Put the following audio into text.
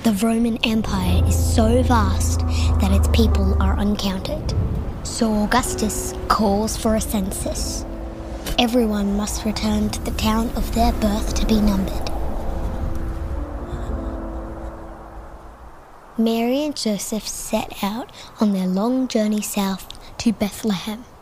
The Roman Empire is so vast that its people are uncounted. So Augustus calls for a census. Everyone must return to the town of their birth to be numbered. Mary and Joseph set out on their long journey south to Bethlehem.